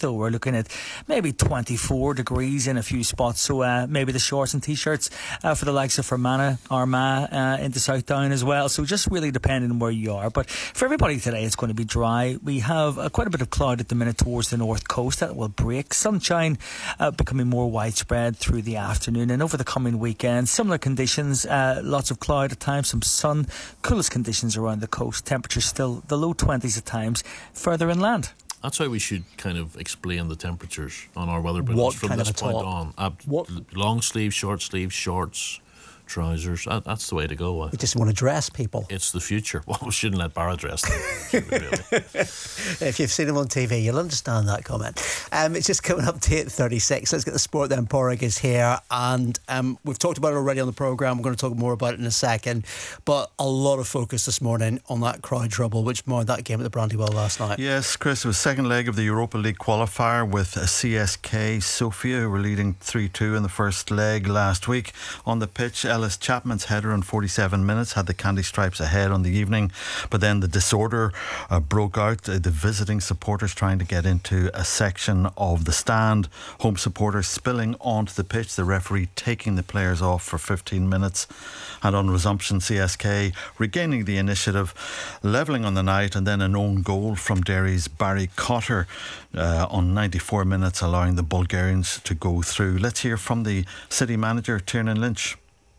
though. We're looking at maybe 24 degrees in a few spots, so maybe the shorts and t-shirts for the likes of Fermanagh, Armagh, into Southdown as well. So just really depending on where you are. But for everybody today, it's going to be dry. We have quite a bit of cloud at the minute towards the north coast. That will break. Sunshine becoming more widespread through the afternoon, and over the coming weekend, similar conditions. Lots of cloud at times, some sun, coolest conditions around the coast. Temperatures still the low 20s at times further inland. That's how we should kind of explain the temperatures on our weather bulletins from this point on. Long sleeves, short sleeves, shorts, trousers. That's the way to go. We just want to dress people. It's the future. Well, we shouldn't let Barra dress them, should we, really? If you've seen him on TV, you'll understand that comment. It's just coming up to 8:36. Let's get the sport then. Porrick is here, and we've talked about it already on the programme. We're going to talk more about it in a second, but a lot of focus this morning on that crowd trouble which marred that game at the Brandywell last night. Yes, Chris, it was second leg of the Europa League qualifier with CSK Sofia, who were leading 3-2 in the first leg last week. On the pitch, Ellis Chapman's header in 47 minutes had the Candy Stripes ahead on the evening, but then the disorder broke out. The visiting supporters trying to get into a section of the stand, home supporters spilling onto the pitch, the referee taking the players off for 15 minutes, and on resumption CSK regaining the initiative, levelling on the night, and then an own goal from Derry's Barry Cotter on 94 minutes, allowing the Bulgarians to go through. Let's hear from the city manager, Tiernan Lynch.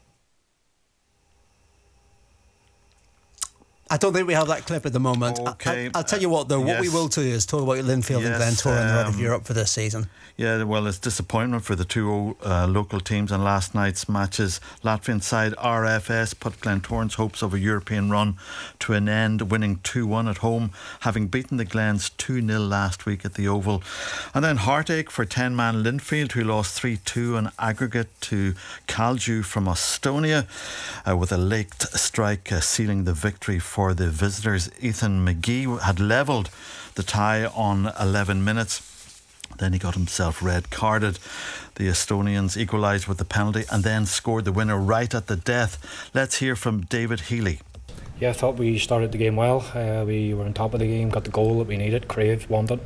I don't think we have that clip at the moment. Okay. I'll tell you what, though. What we will do is talk about Linfield and Glentoran and the rest of Europe for this season. Yeah, well, it's disappointment for the two local teams in last night's matches. Latvian side RFS put Glentoran's hopes of a European run to an end, winning 2-1 at home, having beaten the Glens 2-0 last week at the Oval. And then heartache for 10-man Linfield, who lost 3-2 on aggregate to Kalju from Estonia, with a late strike sealing the victory for the visitors. Ethan McGee had levelled the tie on 11 minutes. Then he got himself red carded. The Estonians equalised with the penalty and then scored the winner right at the death. Let's hear from David Healy. Yeah, I thought we started the game well. We were on top of the game, got the goal that we needed, Crave wanted.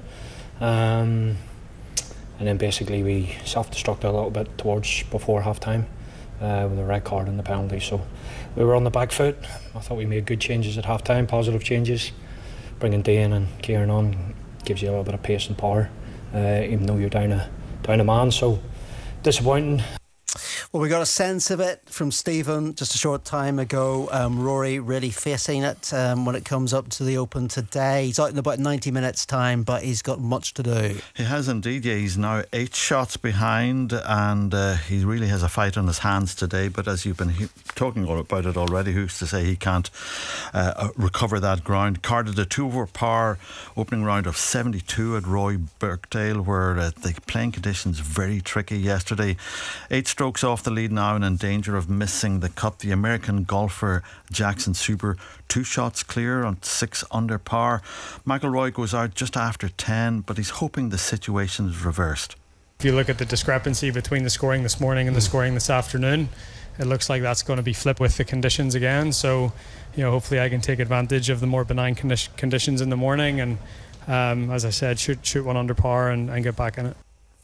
And then basically we self-destructed a little bit towards before half-time with the red card and the penalty. So we were on the back foot. I thought we made good changes at half-time, positive changes. Bringing Dane and Kieran on gives you a little bit of pace and power, even though you're down a man. So disappointing. Well, we got a sense of it from Stephen just a short time ago. Rory really facing it when it comes up to the Open today. He's out in about 90 minutes time, but he's got much to do. He has indeed. Yeah, he's now 8 shots behind, and he really has a fight on his hands today. But as you've been talking about it already, who's to say he can't recover that ground? Carded a 2-over par opening round of 72 at Roy Birkdale, where the playing conditions very tricky yesterday. 8 strokes off the lead now and in danger of missing the cut. The American golfer Jackson Super 2 shots clear on 6 under par. McIlroy goes out just after 10, but he's hoping the situation is reversed. If you look at the discrepancy between the scoring this morning and the scoring this afternoon, it looks like that's going to be flipped with the conditions again. So, hopefully I can take advantage of the more benign conditions in the morning and, as I said, shoot 1 under par and get back in it.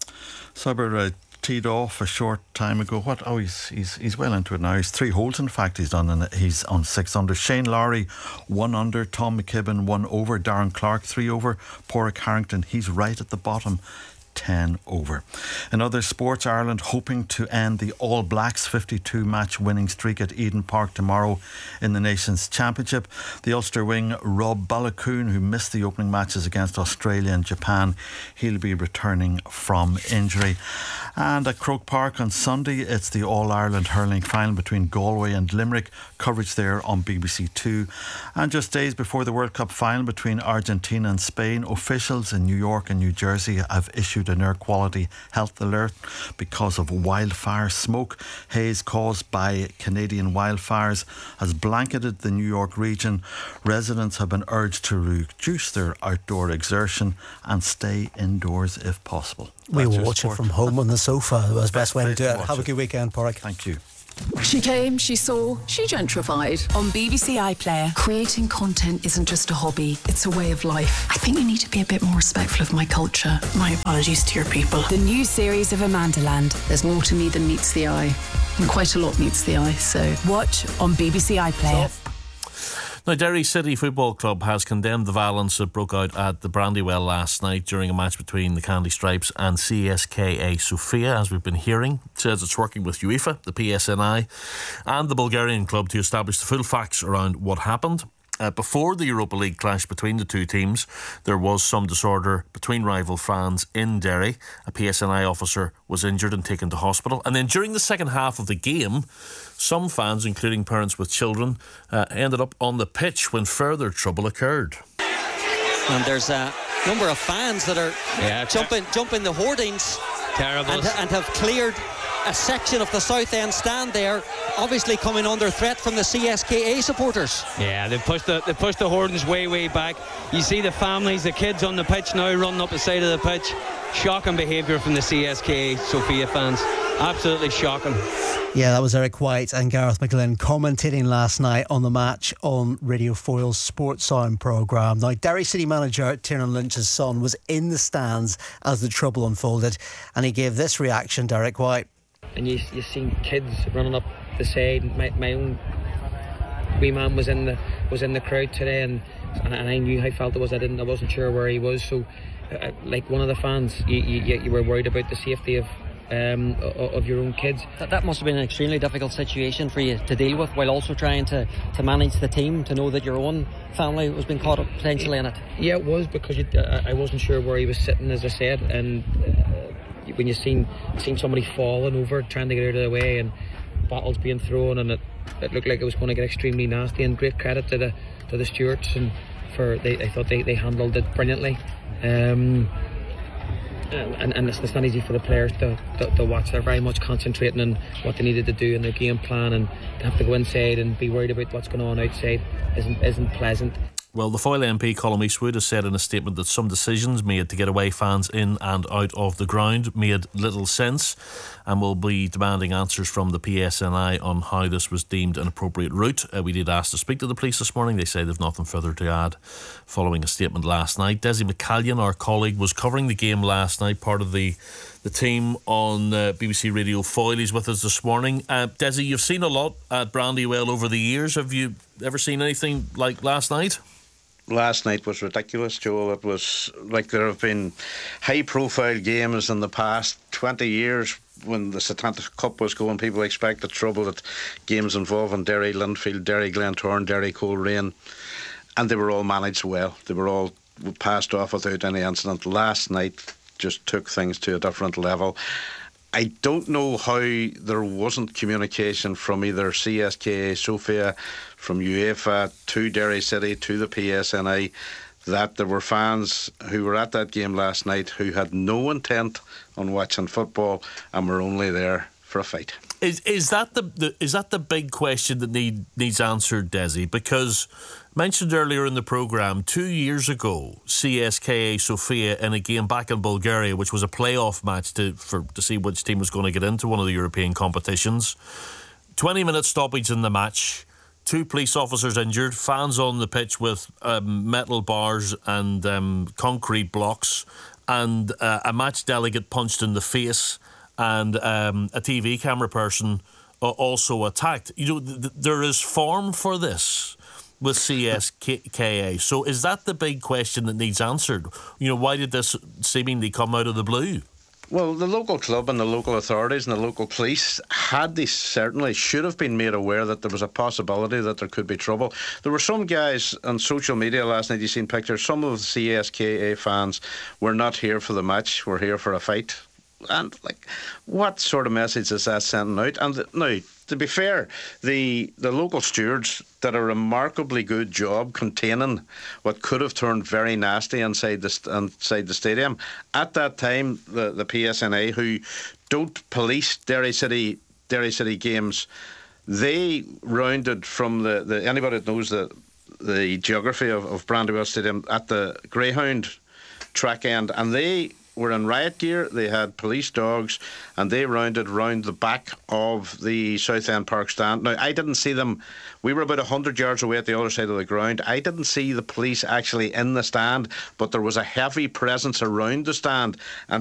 Cyber teed off a short time ago. He's well into it now. He's 3 holes in fact he's done, and he's on 6 under. Shane Lowry 1 under, Tom McKibben 1 over, Darren Clark 3 over, Porrick Harrington, he's right at the bottom, 10 over. In other sports, Ireland hoping to end the All Blacks 52 match winning streak at Eden Park tomorrow in the Nations Championship. The Ulster wing Rob Balakoon, who missed the opening matches against Australia and Japan, he'll be returning from injury. And at Croke Park on Sunday, it's the All-Ireland hurling final between Galway and Limerick. Coverage there on BBC Two. And just days before the World Cup final between Argentina and Spain, officials in New York and New Jersey have issued an air quality health alert because of wildfire smoke. Haze caused by Canadian wildfires has blanketed the New York region. Residents have been urged to reduce their outdoor exertion and stay indoors if possible. We will watch it from home on the sofa. That was the best way to do it. Have a good weekend, Porrick. Thank you. She came, she saw, she gentrified. On BBC iPlayer. Creating content isn't just a hobby, it's a way of life. I think you need to be a bit more respectful of my culture. My apologies to your people. The new series of Amandaland. There's more to me than meets the eye. And quite a lot meets the eye, so... Watch on BBC iPlayer. Now, Derry City Football Club has condemned the violence that broke out at the Brandywell last night during a match between the Candy Stripes and CSKA Sofia, as we've been hearing. It says it's working with UEFA, the PSNI and the Bulgarian club to establish the full facts around what happened. Before the Europa League clash between the two teams, there was some disorder between rival fans in Derry. A PSNI officer was injured and taken to hospital. And then during the second half of the game, some fans, including parents with children, ended up on the pitch when further trouble occurred. And there's a number of fans that are jumping the hoardings. Terrible. And have cleared a section of the South End stand there, obviously coming under threat from the CSKA supporters. Yeah, they've pushed the hoardings way back. You see the families, the kids on the pitch now running up the side of the pitch. Shocking behaviour from the CSKA Sofia fans. Absolutely shocking. Yeah, that was Eric White and Gareth McGlynn commentating last night on the match on Radio 4's Sports Sound programme. Now, Derry City manager Tiernan Lynch's son was in the stands as the trouble unfolded, and he gave this reaction to Eric White. And you seen kids running up the side. My own wee man was in the crowd today, and I knew how felt it was. I wasn't sure where he was. So, like one of the fans, you were worried about the safety of your own kids. That must have been an extremely difficult situation for you to deal with, while also trying to manage the team, to know that your own family was being caught up potentially in it. Yeah, it was, because I wasn't sure where he was sitting, as I said, and when you seen somebody falling over trying to get out of the way and bottles being thrown, and it looked like it was going to get extremely nasty. And great credit to the stewards, and I thought they handled it brilliantly. And it's not easy for the players to watch. They're very much concentrating on what they needed to do in their game plan, and to have to go inside and be worried about what's going on outside isn't pleasant. Well, the Foyle MP, Colm Eastwood, has said in a statement that some decisions made to get away fans in and out of the ground made little sense, and will be demanding answers from the PSNI on how this was deemed an appropriate route. We did ask to speak to the police this morning. They say they've nothing further to add following a statement last night. Desi McCallion, our colleague, was covering the game last night, part of the team on BBC Radio Foyle. He's with us this morning. Desi, you've seen a lot at Brandywell over the years. Have you ever seen anything like last night? Last night was ridiculous, Joe. It was like there have been high-profile games in the past 20 years. When the Setanta Cup was going, people expected trouble at games involving Derry Linfield, Derry Glentoran, Derry Coleraine, and they were all managed well. They were all passed off without any incident. Last night just took things to a different level. I don't know how there wasn't communication from either CSKA Sofia, from UEFA to Derry City to the PSNI, that there were fans who were at that game last night who had no intent on watching football and were only there for a fight. Is that the big question that needs answered, Desi? Because mentioned earlier in the programme, 2 years ago, CSKA Sofia in a game back in Bulgaria, which was a playoff match to see which team was going to get into one of the European competitions. 20-minute stoppage in the match, 2 police officers injured, fans on the pitch with metal bars and concrete blocks, and a match delegate punched in the face, and a TV camera person also attacked. There is form for this with CSKA. So is that the big question that needs answered? Why did this seemingly come out of the blue? Well, the local club and the local authorities and the local police certainly should have been made aware that there was a possibility that there could be trouble. There were some guys on social media last night, you've seen pictures, some of the CSKA fans were not here for the match, were here for a fight. And what sort of message is that sending out? And now, to be fair, the local stewards did a remarkably good job containing what could have turned very nasty inside the stadium. At that time, the PSNA, who don't police Derry City games, they rounded from the anybody that knows the geography of Brandywell Stadium at the Greyhound track end, and they were in riot gear, they had police dogs, and they rounded round the back of the Southend Park stand. Now, I didn't see them. We were about 100 yards away at the other side of the ground. I didn't see the police actually in the stand, but there was a heavy presence around the stand, and